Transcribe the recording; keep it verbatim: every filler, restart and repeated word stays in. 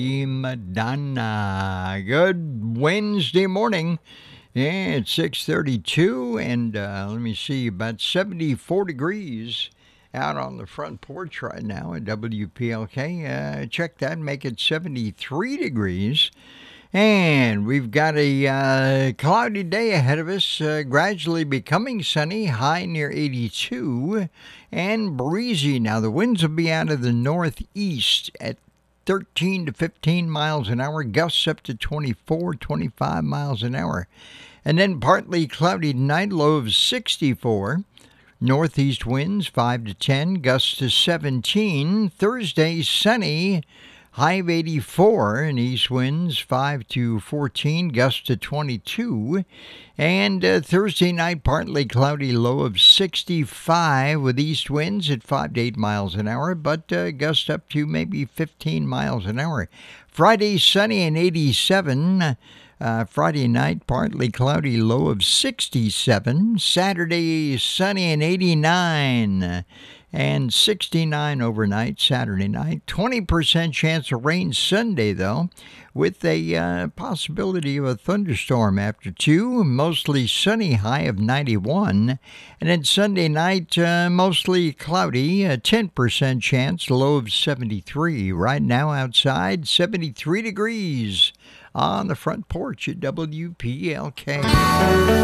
Madonna. Good Wednesday morning. Yeah, it's six thirty-two, and uh, let me see, about seventy-four degrees out on the front porch right now at W P L K. Uh, check that, make it seventy-three degrees. And we've got a uh, cloudy day ahead of us, uh, gradually becoming sunny, high near eighty-two, and breezy. Now, the winds will be out of the northeast at thirteen to fifteen miles an hour, gusts up to twenty-four, twenty-five miles an hour. And then partly cloudy tonight, low of sixty-four. Northeast winds five to ten, gusts to seventeen. Thursday, sunny, high of eighty-four, and east winds five to fourteen, gusts to twenty-two. And uh, Thursday night, partly cloudy, low of sixty-five, with east winds at five to eight miles an hour, but uh, gusts up to maybe fifteen miles an hour. Friday, sunny and eighty-seven. Uh, Friday night, partly cloudy, low of sixty-seven. Saturday, sunny and eighty-nine. And sixty-nine overnight Saturday night. twenty percent chance of rain Sunday, though, with a uh, possibility of a thunderstorm after two. Mostly sunny, high of ninety-one. And then Sunday night, uh, mostly cloudy, a ten percent chance, low of seventy-three. Right now outside, seventy-three degrees on the front porch at W P L K.